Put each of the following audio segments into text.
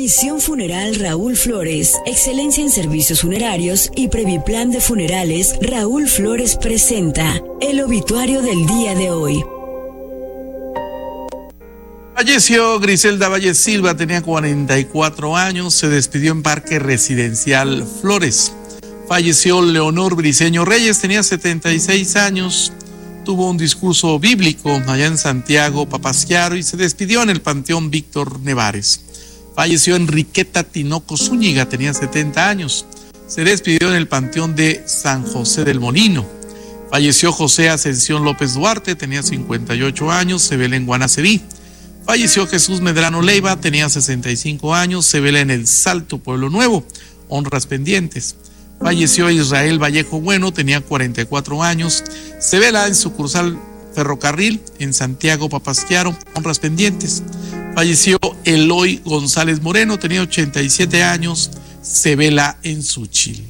Misión Funeral Raúl Flores, excelencia en servicios funerarios y Previplan de Funerales. Raúl Flores presenta el obituario del día de hoy. Falleció Griselda Valle Silva, tenía 44 años, se despidió en Parque Residencial Flores. Falleció Leonor Briceño Reyes, tenía 76 años, tuvo un discurso bíblico allá en Santiago Papasquiaro y se despidió en el Panteón Víctor Nevares. Falleció Enriqueta Tinoco Zúñiga, tenía 70 años, se despidió en el Panteón de San José del Molino. Falleció José Ascensión López Duarte, tenía 58 años, se vela en Guanaceví. Falleció Jesús Medrano Leiva, tenía 65 años, se vela en El Salto, Pueblo Nuevo, honras pendientes. Falleció Israel Vallejo Bueno, tenía 44 años, se vela en sucursal Ferrocarril, en Santiago Papasquiaro, honras pendientes. Falleció Eloy González Moreno, tenía 87 años, se vela en Súchil.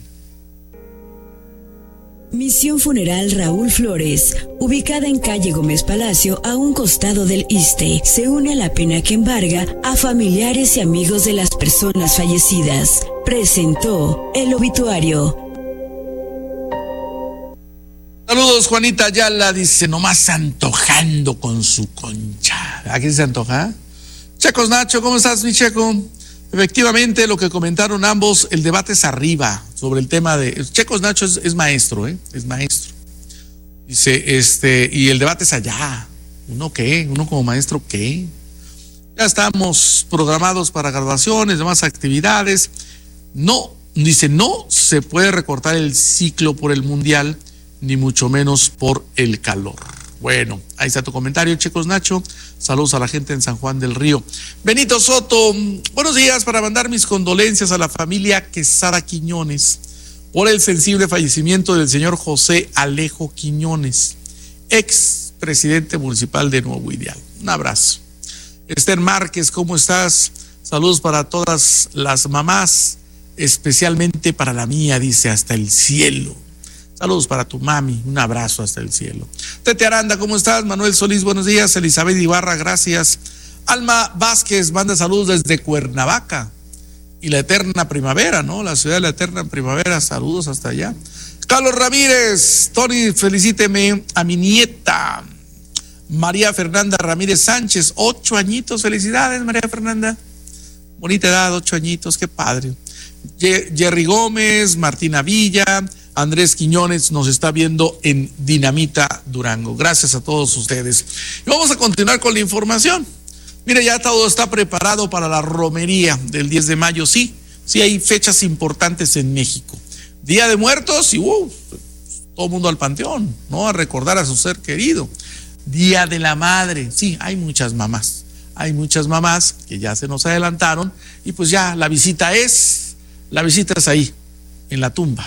Misión Funeral Raúl Flores, ubicada en calle Gómez Palacio, a un costado del ISSSTE, se une a la pena que embarga a familiares y amigos de las personas fallecidas. Presentó el obituario. Saludos, Juanita Ayala, dice, nomás antojando con su concha. ¿A quién se antoja? Checos Nacho, ¿cómo estás, mi Checo? Efectivamente, lo que comentaron ambos, el debate es arriba sobre el tema de... Checos Nacho es maestro, es maestro. Dice, y el debate es allá. ¿Uno qué? ¿Uno como maestro qué? Ya estamos programados para graduaciones, demás actividades. No, dice, no se puede recortar el ciclo por el mundial, ni mucho menos por el calor. Bueno, ahí está tu comentario, Checos Nacho. Saludos a la gente en San Juan del Río. Benito Soto, buenos días, para mandar mis condolencias a la familia Quesada Quiñones por el sensible fallecimiento del señor José Alejo Quiñones, ex presidente municipal de Nuevo Ideal. Un abrazo. Esther Márquez, ¿cómo estás? Saludos para todas las mamás, especialmente para la mía, dice, hasta el cielo. Saludos para tu mami, un abrazo hasta el cielo. Tete Aranda, ¿cómo estás? Manuel Solís, buenos días. Elizabeth Ibarra, gracias. Alma Vázquez manda saludos desde Cuernavaca y la eterna primavera, ¿no? La ciudad de la eterna primavera, saludos hasta allá. Carlos Ramírez, Tony, felicíteme a mi nieta, María Fernanda Ramírez Sánchez, 8 añitos, felicidades, María Fernanda. Bonita edad, 8 añitos, qué padre. Jerry Gómez, Martina Villa, Andrés Quiñones nos está viendo en Dinamita, Durango. Gracias a todos ustedes. Y vamos a continuar con la información. Mire, ya todo está preparado para la romería del 10 de mayo. Sí hay fechas importantes en México. Día de Muertos y todo el mundo al panteón, ¿no? A recordar a su ser querido. Día de la Madre. Sí, hay muchas mamás. Hay muchas mamás que ya se nos adelantaron y pues ya la visita es ahí, en la tumba.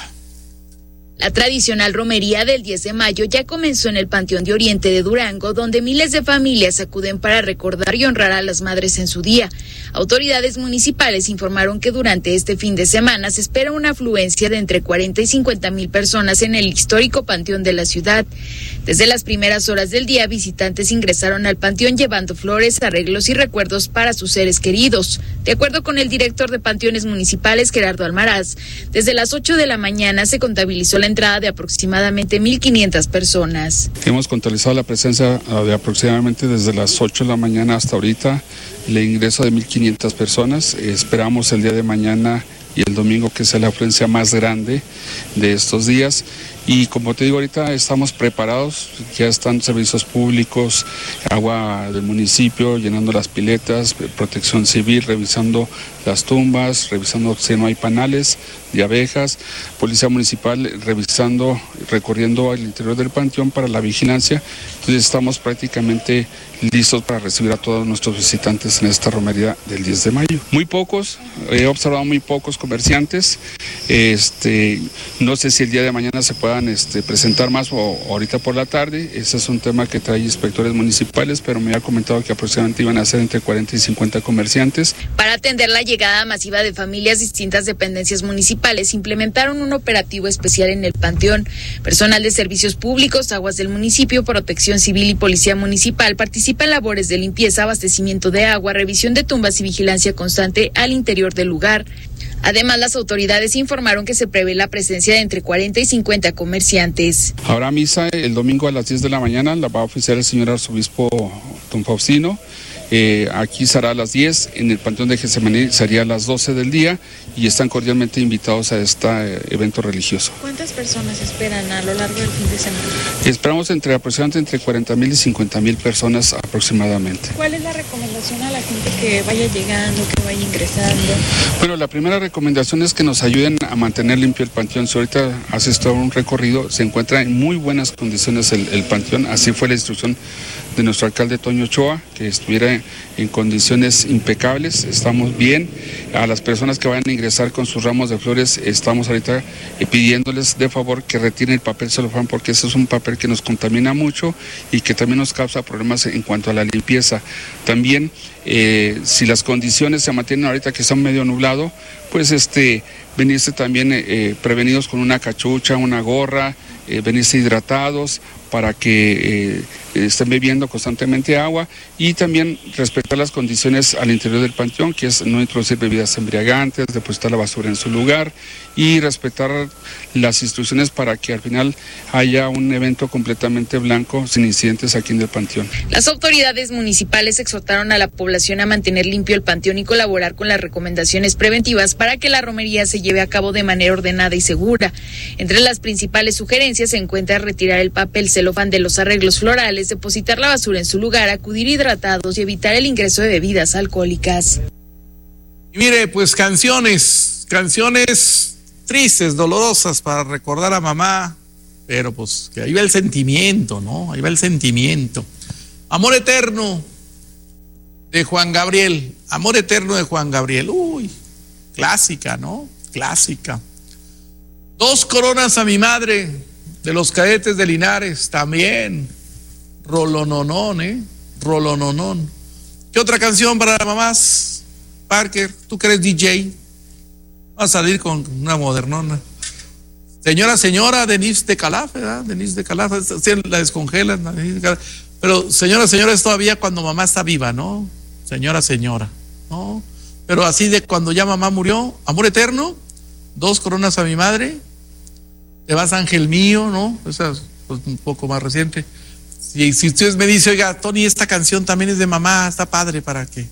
La tradicional romería del 10 de mayo ya comenzó en el Panteón de Oriente de Durango, donde miles de familias acuden para recordar y honrar a las madres en su día. Autoridades municipales informaron que durante este fin de semana se espera una afluencia de entre 40 y 50 mil personas en el histórico Panteón de la ciudad. Desde las primeras horas del día, visitantes ingresaron al panteón llevando flores, arreglos y recuerdos para sus seres queridos. De acuerdo con el director de Panteones Municipales, Gerardo Almaraz, desde las 8 de la mañana se contabilizó la entrada de aproximadamente 1,500 personas. Hemos contabilizado la presencia de aproximadamente desde las 8 de la mañana hasta ahorita, el ingreso de 1,500 personas. Esperamos el día de mañana y el domingo que sea la afluencia más grande de estos días. Y como te digo, ahorita estamos preparados, ya están servicios públicos, agua del municipio, llenando las piletas, protección civil, revisando las tumbas, revisando si no hay panales de abejas, policía municipal revisando, recorriendo el interior del panteón para la vigilancia. Entonces estamos prácticamente listos para recibir a todos nuestros visitantes en esta romería del 10 de mayo. Muy pocos, he observado muy pocos comerciantes. No sé si el día de mañana se pueda puedan presentar más ahorita por la tarde. Ese es un tema que trae inspectores municipales, pero me había comentado que aproximadamente iban a ser entre 40 y 50 comerciantes. Para atender la llegada masiva de familias, distintas dependencias municipales implementaron un operativo especial en el Panteón. Personal de servicios públicos, aguas del municipio, protección civil y policía municipal participa en labores de limpieza, abastecimiento de agua, revisión de tumbas y vigilancia constante al interior del lugar. Además, las autoridades informaron que se prevé la presencia de entre 40 y 50 comerciantes. Habrá misa el domingo a las 10 de la mañana, la va a oficiar el señor arzobispo don Faustino. Aquí será a las 10, en el Panteón de Getsemaní sería a las 12 del día y están cordialmente invitados a este evento religioso. ¿Cuántas personas esperan a lo largo del fin de semana? Esperamos aproximadamente entre 40,000 y 50,000 personas aproximadamente. ¿Cuál es la recomendación a la gente que vaya llegando, que vaya ingresando? Bueno, la primera recomendación es que nos ayuden a mantener limpio el Panteón. Si ahorita haces todo un recorrido, se encuentra en muy buenas condiciones el Panteón, así fue la instrucción de nuestro alcalde Toño Ochoa, que estuviera en condiciones impecables. Estamos bien. A las personas que vayan a ingresar con sus ramos de flores, estamos ahorita pidiéndoles de favor que retiren el papel celofán, porque ese es un papel que nos contamina mucho y que también nos causa problemas en cuanto a la limpieza. También, si las condiciones se mantienen ahorita que está medio nublado, pues venirse también prevenidos con una cachucha, una gorra, venirse hidratados para que estén bebiendo constantemente agua y también respetar las condiciones al interior del panteón, que es no introducir bebidas embriagantes, depositar la basura en su lugar y respetar las instrucciones para que al final haya un evento completamente blanco sin incidentes aquí en el panteón. Las autoridades municipales exhortaron a la población a mantener limpio el panteón y colaborar con las recomendaciones preventivas para que la romería se lleve a cabo de manera ordenada y segura. Entre las principales sugerencias se encuentra retirar el papel celofán de los arreglos florales, depositar la basura en su lugar, acudir hidratados y evitar el ingreso de bebidas alcohólicas. Y mire, pues canciones tristes, dolorosas para recordar a mamá, pero pues que ahí va el sentimiento, ¿no? Ahí va el sentimiento. Amor eterno de Juan Gabriel, Amor eterno de Juan Gabriel, uy, clásica, ¿no? Clásica. 2 coronas a mi madre, de los Cadetes de Linares, también. Rolononón, rolononón. ¿Qué otra canción para las mamás? Parker, tú que eres DJ, vas a salir con una modernona. Señora, Denise de Calaf, ¿verdad? Denise de Calaf, la descongelan, pero señora, es todavía cuando mamá está viva, ¿no? Señora, ¿no? Pero así de cuando ya mamá murió, Amor eterno, 2 coronas a mi madre, Te vas Ángel mío, ¿no? Esa es pues, un poco más reciente. Si ustedes me dicen, oiga, Tony, esta canción también es de mamá, está padre para que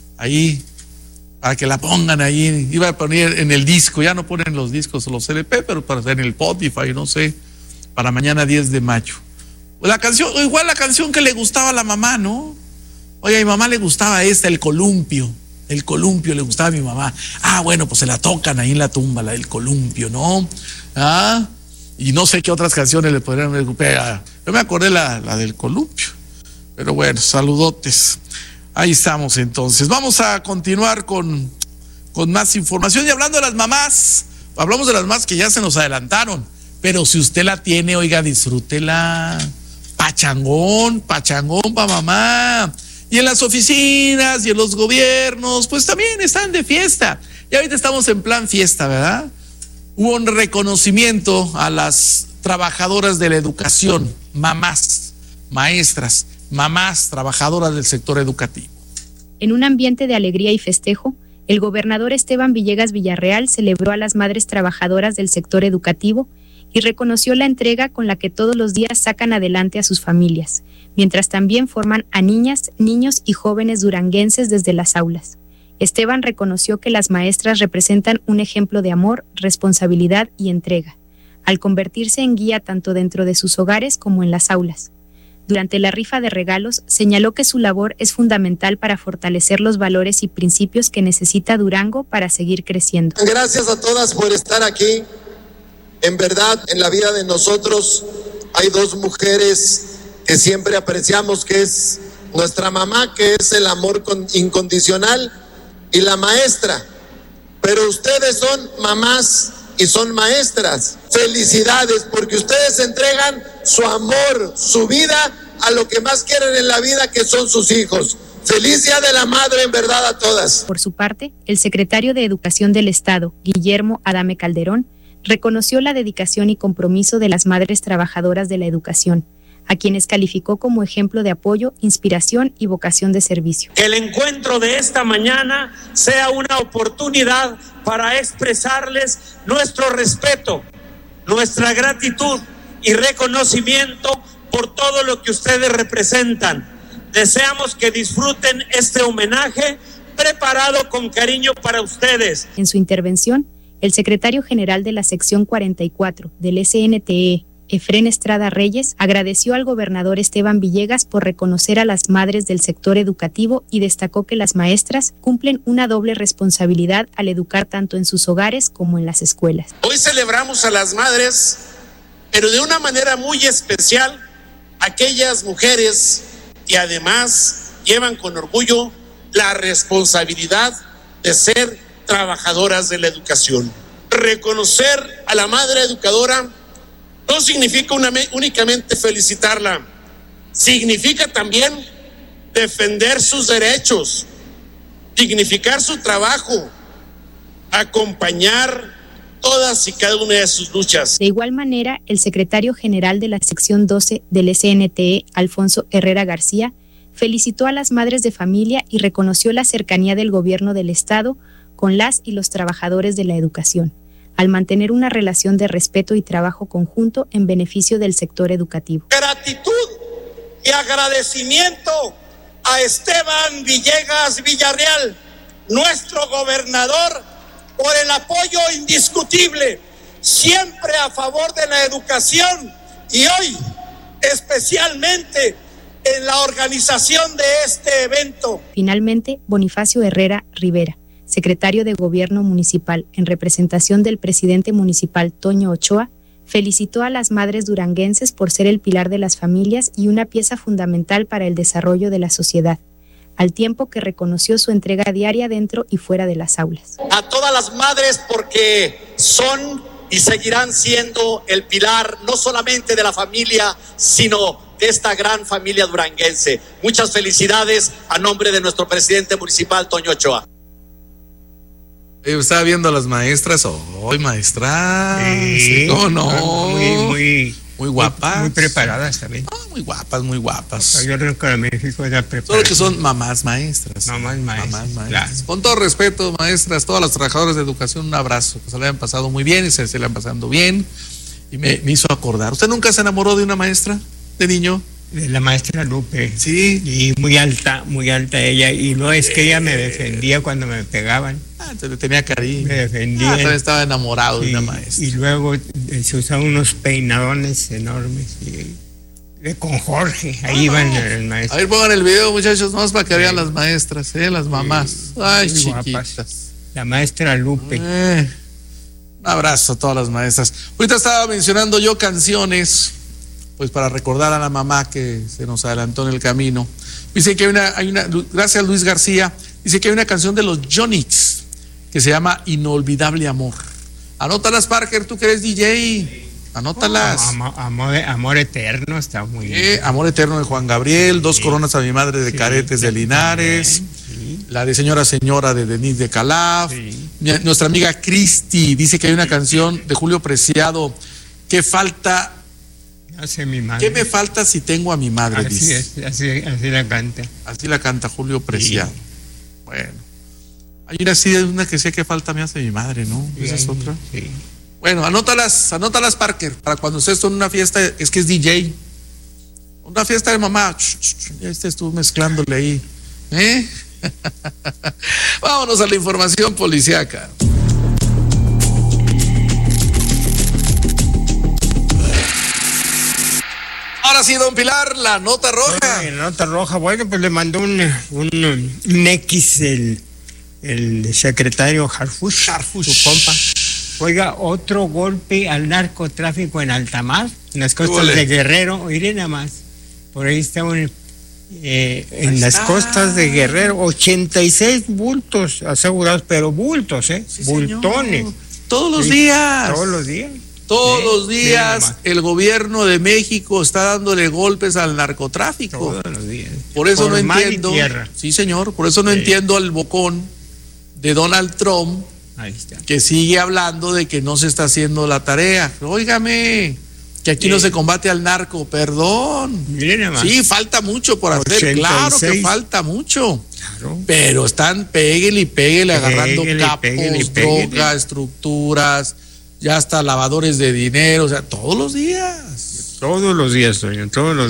la pongan ahí. Iba a poner en el disco, ya no ponen los discos o los LP, pero para en el Spotify, no sé, para mañana 10 de mayo. La canción, igual la canción que le gustaba a la mamá, ¿no? Oye, a mi mamá le gustaba el columpio le gustaba a mi mamá. Bueno, pues se la tocan ahí en la tumba, la del columpio, ¿no? Y no sé qué otras canciones le podrían recuperar. Yo me acordé la del columpio. Pero bueno, saludotes. Ahí estamos entonces. Vamos a continuar con más información. Y hablando de las mamás, hablamos de las mamás que ya se nos adelantaron. Pero si usted la tiene, oiga, disfrútela. Pachangón para mamá. Y en las oficinas y en los gobiernos, pues también están de fiesta. Y ahorita estamos en plan fiesta, ¿verdad? Hubo un reconocimiento a las trabajadoras de la educación, mamás, maestras, mamás trabajadoras del sector educativo. En un ambiente de alegría y festejo, el gobernador Esteban Villegas Villarreal celebró a las madres trabajadoras del sector educativo y reconoció la entrega con la que todos los días sacan adelante a sus familias, mientras también forman a niñas, niños y jóvenes duranguenses desde las aulas. Esteban reconoció que las maestras representan un ejemplo de amor, responsabilidad y entrega, al convertirse en guía tanto dentro de sus hogares como en las aulas. Durante la rifa de regalos, señaló que su labor es fundamental para fortalecer los valores y principios que necesita Durango para seguir creciendo. Gracias a todas por estar aquí. En verdad, en la vida de nosotros hay 2 mujeres que siempre apreciamos, que es nuestra mamá, que es el amor incondicional, y la maestra. Pero ustedes son mamás y son maestras. Felicidades, porque ustedes entregan su amor, su vida a lo que más quieren en la vida, que son sus hijos. Feliz Día de la Madre, en verdad, a todas. Por su parte, el secretario de Educación del Estado, Guillermo Adame Calderón, reconoció la dedicación y compromiso de las madres trabajadoras de la educación, a quienes calificó como ejemplo de apoyo, inspiración y vocación de servicio. Que el encuentro de esta mañana sea una oportunidad para expresarles nuestro respeto, nuestra gratitud y reconocimiento por todo lo que ustedes representan. Deseamos que disfruten este homenaje preparado con cariño para ustedes. En su intervención, el secretario general de la sección 44 del SNTE, Efrén Estrada Reyes, agradeció al gobernador Esteban Villegas por reconocer a las madres del sector educativo y destacó que las maestras cumplen una doble responsabilidad al educar tanto en sus hogares como en las escuelas. Hoy celebramos a las madres, pero de una manera muy especial, aquellas mujeres que además llevan con orgullo la responsabilidad de ser trabajadoras de la educación. Reconocer a la madre educadora no significa únicamente felicitarla, significa también defender sus derechos, dignificar su trabajo, acompañar todas y cada una de sus luchas. De igual manera, el secretario general de la sección 12 del SNTE, Alfonso Herrera García, felicitó a las madres de familia y reconoció la cercanía del gobierno del Estado con las y los trabajadores de la educación, al mantener una relación de respeto y trabajo conjunto en beneficio del sector educativo. Gratitud y agradecimiento a Esteban Villegas Villarreal, nuestro gobernador, por el apoyo indiscutible, siempre a favor de la educación y hoy especialmente en la organización de este evento. Finalmente, Bonifacio Herrera Rivera, secretario de Gobierno Municipal, en representación del presidente municipal Toño Ochoa, felicitó a las madres duranguenses por ser el pilar de las familias y una pieza fundamental para el desarrollo de la sociedad, al tiempo que reconoció su entrega diaria dentro y fuera de las aulas. A todas las madres, porque son y seguirán siendo el pilar no solamente de la familia, sino de esta gran familia duranguense. Muchas felicidades a nombre de nuestro presidente municipal Toño Ochoa. Estaba viendo a las maestras, hoy maestras, sí, ¿cómo no? Muy guapas. Muy preparadas también. Muy guapas. Yo creo que en México era preparada. Solo que son mamás maestras. Mamás maestras. Claro. Con todo respeto, maestras, todas las trabajadoras de educación, un abrazo, que se le hayan pasado muy bien y se le hayan pasando bien. Y me hizo acordar. ¿Usted nunca se enamoró de una maestra de niño? De la maestra Lupe. Sí. Y muy alta ella. Y no es que ella me defendía cuando me pegaban. Te le tenía cariño. Me defendía. También estaba enamorado de una maestra. Y luego se usaban unos peinadones enormes. Con Jorge, ahí iban el maestro. A ver, pongan el video, muchachos, más para que vean las maestras, las mamás. Ay, chiquitas. Guapas. La maestra Lupe. Un abrazo a todas las maestras. Ahorita estaba mencionando yo canciones, pues para recordar a la mamá que se nos adelantó en el camino. Dice que hay una, gracias a Luis García, dice que hay una canción de los Yonix que se llama Inolvidable Amor. Anótalas, Parker, tú que eres DJ. Anótalas. Amor Eterno está muy bien. Amor Eterno de Juan Gabriel, Dos Coronas a mi madre de Caretes de Linares, la de Señora de Denise de Calaf. Nuestra amiga Cristi dice que hay una canción de Julio Preciado, ¿qué falta? Hace mi madre. ¿Qué me falta si tengo a mi madre? Así la canta. Así la canta Julio Preciado. Sí. Bueno. Hay una que decía que falta me hace mi madre, ¿no? Sí, esa es otra. Sí. Bueno, anótalas, Parker, para cuando estés en una fiesta, es que es DJ. Una fiesta de mamá. Ya estés tú mezclándole ahí. Vámonos a la información policíaca. Ahora sí, don Pilar, la nota roja. La nota roja, bueno, pues le mandó un X el secretario Harfuch, su compa. Oiga, otro golpe al narcotráfico en Altamar, en las costas de Guerrero. Oye, nada más, por ahí estaban en las costas de Guerrero, 86 bultos asegurados, pero bultos, sí, bultones. Señor. Todos los Sí, días. Todos los días. Todos los Mira días nomás. el gobierno de México está dándole golpes al narcotráfico. Todos los días. Por eso no mar y entiendo. tierra. Sí, señor, por eso no entiendo al bocón de Donald Trump Ahí está. que sigue hablando de que no se está haciendo la tarea. Óigame, que aquí no se combate al narco, perdón. Miren nada más. Sí, falta mucho por hacer, 86. claro que falta mucho. Claro. Pero están péguele y péguele, agarrando Péguele, capos, péguele, péguele. drogas, estructuras, ya hasta lavadores de dinero, o sea, todos los días. Todos los días, doña, todos los